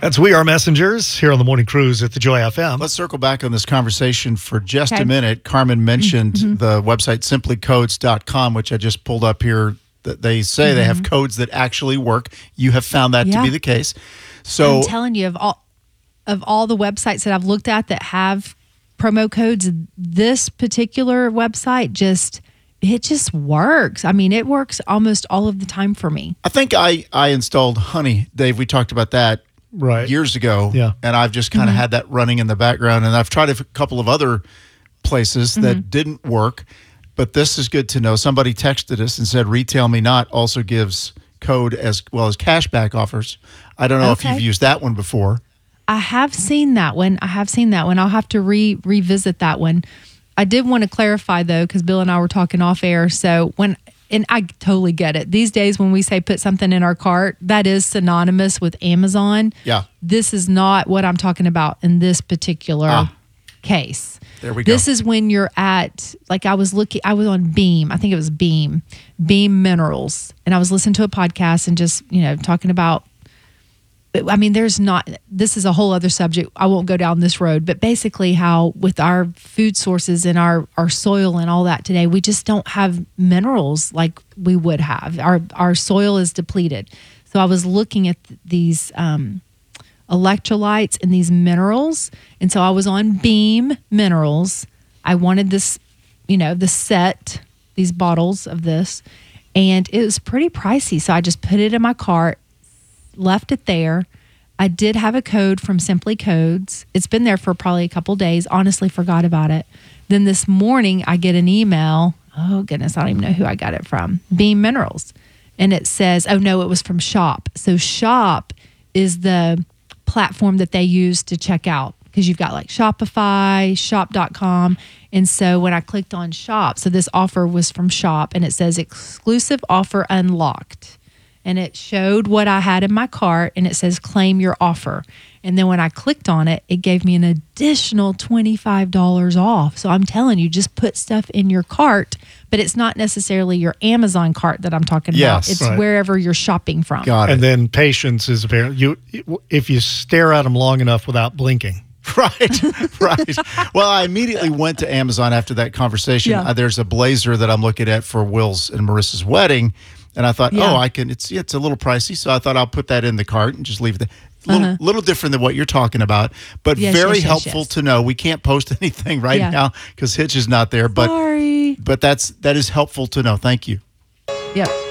That's We Are Messengers here on the Morning Cruise at the Joy FM. Let's circle back on this conversation for just a minute. Carmen mentioned the website simplycodes.com, which I just pulled up here. That they say they have codes that actually work. You have found that to be the case. So I'm telling you, of all the websites that I've looked at that have promo codes, this particular website just works. I mean, it works almost all of the time for me. I think I installed Honey, Dave. We talked about that years ago. Yeah. And I've just kind of had that running in the background. And I've tried a couple of other places that didn't work. But this is good to know. Somebody texted us and said Retail Me Not also gives code as well as cashback offers. I don't know if you've used that one before. I have seen that one. I'll have to revisit that one. I did want to clarify, though, because Bill and I were talking off air. So and I totally get it. These days when we say put something in our cart, that is synonymous with Amazon. Yeah. This is not what I'm talking about in this particular case. There we go. This is when you're at, like I was on Beam. I think it was Beam Minerals. And I was listening to a podcast and just, talking about, I mean, this is a whole other subject. I won't go down this road, but basically how with our food sources and our soil and all that today, we just don't have minerals like we would have. Our soil is depleted. So I was looking at these electrolytes and these minerals. And so I was on Beam Minerals. I wanted this, the set, these bottles of this, and it was pretty pricey. So I just put it in my cart, left it there. I did have a code from Simply Codes. It's been there for probably a couple days. Honestly, forgot about it. Then this morning I get an email. Oh goodness, I don't even know who I got it from. Beam Minerals. And it says, oh no, it was from Shop. So Shop is the platform that they use to check out, because you've got like Shopify, shop.com. And so when I clicked on Shop, so this offer was from Shop, and it says exclusive offer unlocked. And it showed what I had in my cart, and it says claim your offer. And then when I clicked on it, it gave me an additional $25 off. So I'm telling you, just put stuff in your cart, but it's not necessarily your Amazon cart that I'm talking about. It's wherever you're shopping from. Got it. And then patience is apparent. If you stare at them long enough without blinking. Right. Well, I immediately went to Amazon after that conversation. Yeah. There's a blazer that I'm looking at for Will's and Marissa's wedding. And I thought, I can, it's a little pricey. So I thought I'll put that in the cart and just leave it there. Little different than what you're talking about, but very helpful to know. We can't post anything now because Hitch is not there. But Sorry. But that is helpful to know. Thank you. Yep.